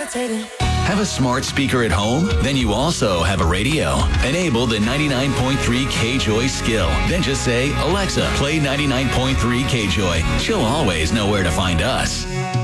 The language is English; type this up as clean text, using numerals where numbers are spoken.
levitating. Have a smart speaker at home? Then you also have a radio. Enable the 99.3 K-Joy skill. Then just say, Alexa, play 99.3 K-Joy. She'll always know where to find us.